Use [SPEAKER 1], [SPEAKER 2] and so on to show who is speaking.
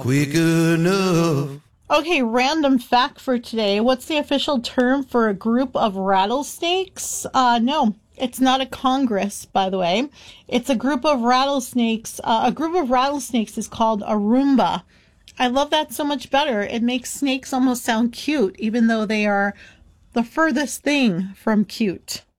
[SPEAKER 1] quick enough.
[SPEAKER 2] Okay, random fact for today. What's the official term for a group of rattlesnakes? No, it's not a congress, by the way. It's a group of rattlesnakes. A group of rattlesnakes is called a Roomba. I love that so much better. It makes snakes almost sound cute, even though they are the furthest thing from cute.